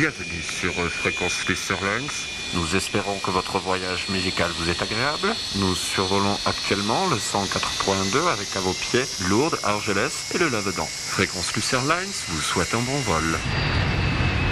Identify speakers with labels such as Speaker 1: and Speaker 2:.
Speaker 1: Bienvenue sur Fréquence Plus Airlines. Nous espérons que votre voyage musical vous est agréable. Nous survolons actuellement le 104.2 avec à vos pieds Lourdes, Argelès et le Lavedan. Fréquence Plus Airlines vous souhaite un bon vol.